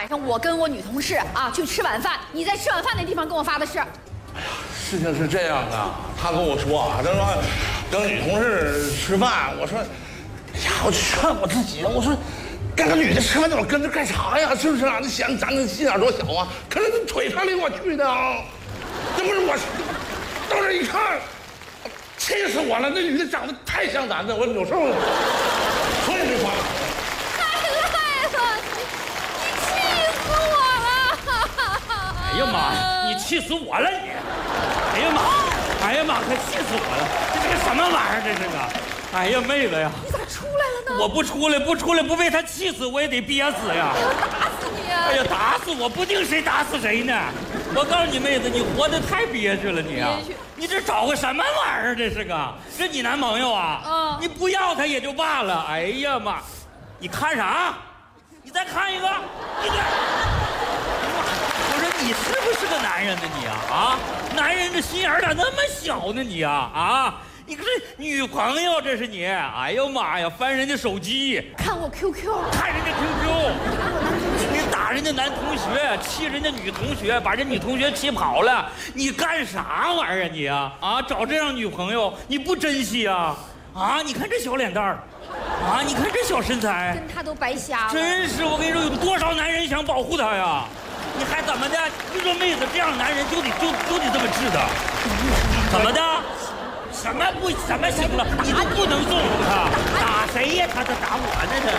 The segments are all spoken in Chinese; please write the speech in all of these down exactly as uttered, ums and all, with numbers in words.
晚上我跟我女同事啊去吃晚饭，你在吃晚饭那地方跟我发的誓。 哎呀，事情是这样的，他跟我说啊，他说跟女同事吃饭，我说，哎呀，我劝我自己，我说跟个女的吃饭，我跟着干啥呀？是不是啊？你想咱这心眼多小啊？可是这腿上领我去的啊，这不是我，到这一看，气死我了！那女的长得太像咱的，我有时候所以没发。 太累了，你气死我了！ 哎呀妈呀，你气死我了你！哎呀妈，哎呀妈，快气死我了！这是个什么玩意儿？这是个！哎呀，妹子呀， 你咋出来了呢？ 我不出来，不出来，不被他气死，我也得憋死呀！ 我要打死你啊！ 哎呀，打死我，不定谁打死谁呢！我告诉你，妹子，你活得太憋屈了，你啊！你这找个什么玩意儿？这是个，这你男朋友啊？嗯。你不要他也就罢了，哎呀妈，你看啥？你再看一个，你再。我说你是不是个男人呢你啊？啊，男人这心眼咋那么小呢你啊？啊！你可是女朋友，这是你！哎呦妈呀，翻人家手机， 看我 Q Q， 看人家 Q Q， 你打人家男同学，气人家女同学，把人女同学气跑了，你干啥玩意儿你啊？啊，找这样女朋友你不珍惜啊？啊，你看这小脸蛋儿，啊，你看这小身材， 跟他都白瞎了。 真是，我跟你说，有多少男人想保护她呀？你还怎么的？你说妹子，这样男人就得就就得这么治的，怎么的？什么不什么行了？你都不能纵容他，打谁呀？他他打我呢？他。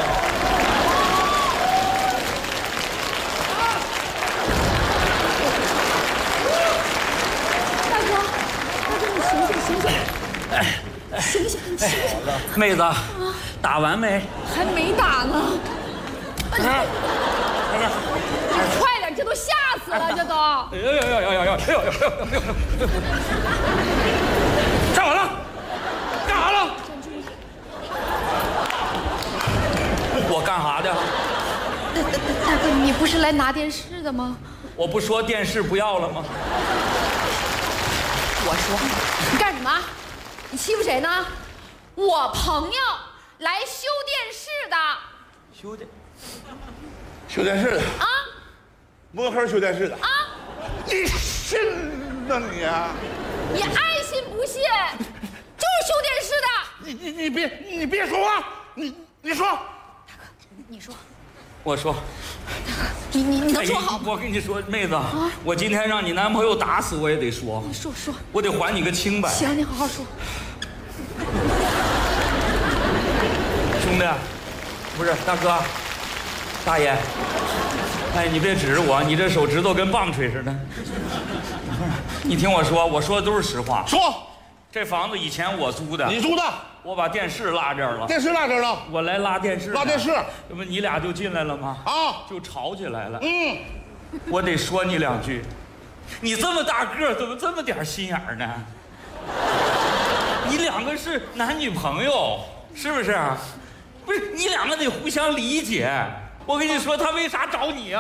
大哥，大哥，你醒醒醒醒！哎，醒醒，你醒醒！ 妹子，打完没？ 还没打呢。 哎呀， 你快点，这都吓死了，这都。 哎呦呦呦呦呦呦呦呦呦！站稳了，干啥了？我干啥的？ 大哥，你不是来拿电视的吗？ 我不说电视不要了吗？ 我说，你干什么？你欺负谁呢？我朋友来修电视的。 修电？ 修电视的啊？ 摸黑修电视的啊？ 你信呐你啊？ 你爱信不信，就是修电视的。 你你你别你别说话，你你说。 大哥，你说。 我说。 你你你能说好吗？ 我跟你说，妹子，啊、我今天让你男朋友打死我也得说。 你说说。我得还你个清白。 行，你好好说。 兄弟，不是大哥，大爷，哎，你别指着我，你这手指头跟棒槌似的。你听我说，我说的都是实话。 说， 这房子以前我租的， 你租的， 我把电视拉这儿了。 电视拉这儿了， 我来拉电视。 拉电视， 这不你俩就进来了吗？ 啊， 就吵起来了。 嗯， 我得说你两句，你这么大个儿，怎么这么点心眼儿呢？你两个是男女朋友，是不是？不是，你两个得互相理解。我跟你说，他为啥找你啊？